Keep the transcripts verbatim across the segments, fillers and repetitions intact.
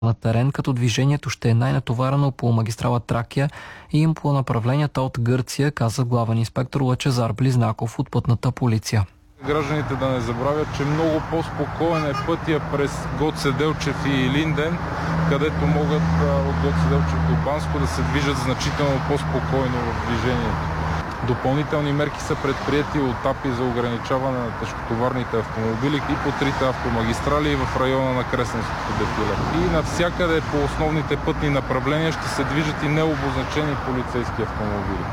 на терен, като движението ще е най-натоварено по магистрала Тракия и по направленията от Гърция, каза главен инспектор Лъчезар Близнаков от пътната полиция. Гражданите да не забравят, че много по-спокоен е пътя през Гоце Делчев и Илинден, където могат от Гоце Делчев до Банско да се движат значително по-спокойно в движението. Допълнителни мерки са предприети от АПИ за ограничаване на тежкотоварните автомобили и по трите автомагистрали и в района на Кресненското дефиле. И навсякъде по основните пътни направления ще се движат и необозначени полицейски автомобили.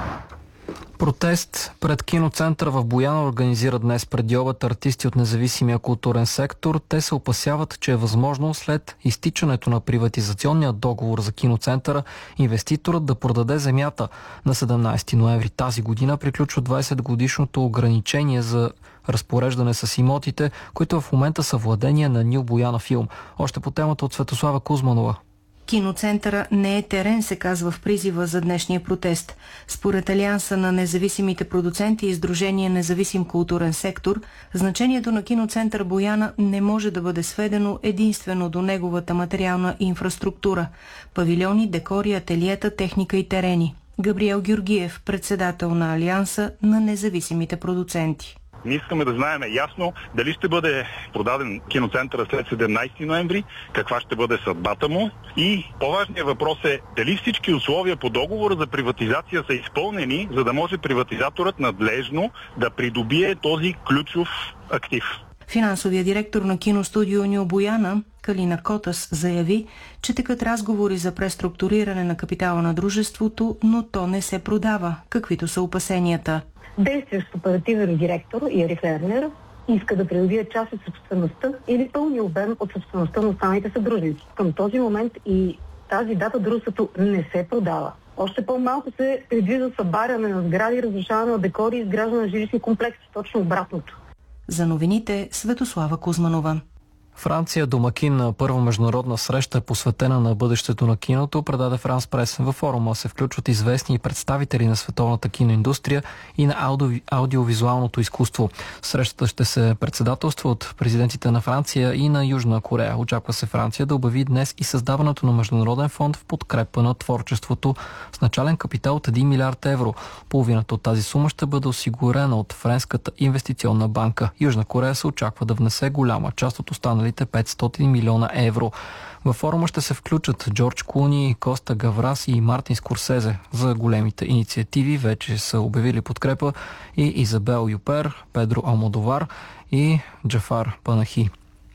Протест пред киноцентъра в Бояна организира днес преди обед артисти от независимия културен сектор. Те се опасяват, че е възможно след изтичането на приватизационния договор за киноцентъра инвеститорът да продаде земята. На седемнайсети ноември тази година приключва двайсет годишното ограничение за разпореждане с имотите, които в момента са владение на Нил Бояна филм. Още по темата от Светослава Кузманова. Киноцентъра не е терен, се казва в призива за днешния протест. Според Алианса на независимите продуценти и Сдружение Независим културен сектор, значението на киноцентър Бояна не може да бъде сведено единствено до неговата материална инфраструктура – павилиони, декори, ателиета, техника и терени. Габриел Георгиев, председател на Алианса на независимите продуценти. Ние искаме да знаем ясно дали ще бъде продаден киноцентъра след седемнайсети ноември, каква ще бъде съдбата му и по-важният въпрос е дали всички условия по договора за приватизация са изпълнени, за да може приватизаторът надлежно да придобие този ключов актив. Финансовият директор на киностудио Нил Бояна, Калина Котас, заяви, че текат разговори за преструктуриране на капитала на дружеството, но то не се продава, каквито са опасенията. Действащ оперативен директор Иери Фернер иска да придобие част от собствеността или пълни обем от собствеността на останалите съдружници. Към този момент и тази дата дружеството не се продава. Още по-малко се предвижда събаряне на сгради, разрушаване на декори и изграждане на жилищни комплекси. Точно обратното. За новините Светослава Кузманова. Франция, домакин на първа международна среща, посветена на бъдещето на киното, предаде Франс Прес. Във форума се включват известни представители на световната киноиндустрия и на аудио, аудиовизуалното изкуство. Срещата ще се председателства от президентите на Франция и на Южна Корея. Очаква се Франция да обяви днес и създаването на международен фонд в подкрепа на творчеството с начален капитал от един милиард евро. Половината от тази сума ще бъде осигурена от Френската инвестиционна банка. Южна Корея се очаква да внесе голяма част от останалите петстотин милиона евро. Във форума ще се включат Джордж Клуни, Коста Гаврас и Мартин Скорсезе. За големите инициативи вече са обявили подкрепа и Изабел Юпер, Педро Алмодовар и Джафар Панахи.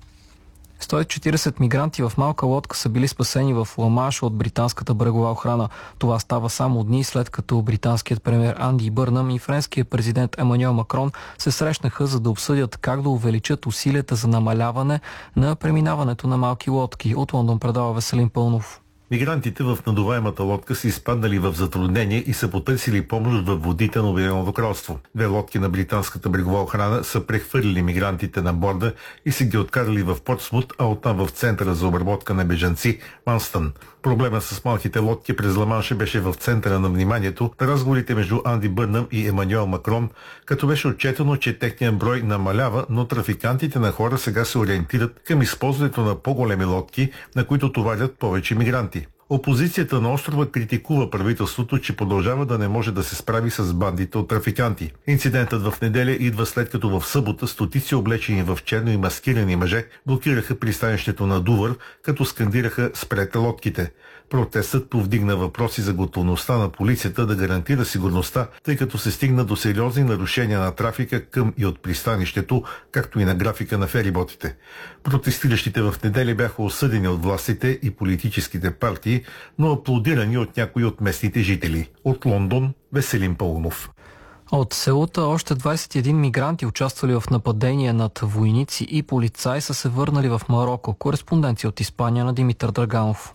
сто и четирийсет мигранти в малка лодка са били спасени в Ла-Манш от британската брегова охрана. Това става само дни след като британският премиер Анди Бърнъм и френският президент Емануел Макрон се срещнаха, за да обсъдят как да увеличат усилията за намаляване на преминаването на малки лодки. От Лондон предава Веселин Пълнов. Мигрантите в надуваемата лодка са изпаднали в затруднение и са потърсили помощ във водите на Обединеното кралство. Две лодки на британската брегова охрана са прехвърлили мигрантите на борда и са ги откарали в Портсмут, а оттам в центъра за обработка на бежанци Манстън. Проблема с малките лодки през Ла-Манш беше в центъра на вниманието на разговорите между Анди Бърнъм и Емануел Макрон, като беше отчетено, че техният брой намалява, но трафикантите на хора сега се ориентират към използването на по-големи лодки, на които товарят повече мигранти. Опозицията на острова критикува правителството, че продължава да не може да се справи с бандите от трафиканти. Инцидентът в неделя идва след като в събота стотици облечени в черно и маскирани мъже блокираха пристанището на Дувър, като скандираха "спрете лодките". Протестът повдигна въпроси за готовността на полицията да гарантира сигурността, тъй като се стигна до сериозни нарушения на трафика към и от пристанището, както и на графика на фериботите. Протестиращите в неделя бяха осъдени от властите и политическите партии, но аплодирани от някои от местните жители. От Лондон Веселин Пълнов. От селата още двайсет и един мигранти, участвали в нападения над войници и полицаи, са се върнали в Мароко. Кореспонденция от Испания на Димитър Драганов.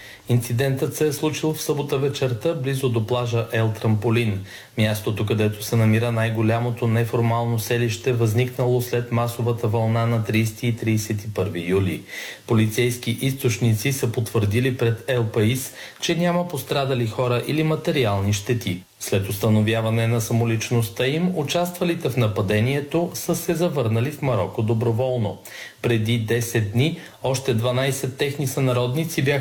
Инцидентът се е случил в събота вечерта близо до плажа Ел Трамполин, мястото, където се намира най-голямото неформално селище, възникнало след масовата вълна на тридесети и тридесет и първи юли. Полицейски източници са потвърдили пред Ел Паис, че няма пострадали хора или материални щети. След установяване на самоличността им, участвалите в нападението са се завърнали в Мароко доброволно. Преди десет дни още дванадесет техни сънародници бяха